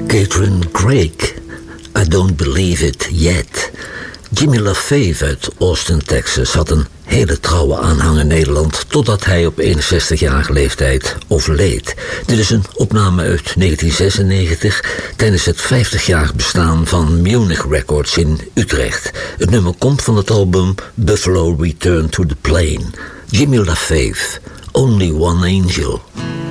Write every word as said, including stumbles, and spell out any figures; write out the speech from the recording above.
Catherine Craig, I Don't Believe It Yet. Jimmy LaFave uit Austin, Texas had een hele trouwe aanhang in Nederland totdat hij op eenenzestigjarige leeftijd overleed. Dit is een opname uit negentien zesennegentig tijdens het vijftigjarig bestaan van Munich Records in Utrecht. Het nummer komt van het album Buffalo Return to the Plain. Jimmy LaFave, Only One Angel.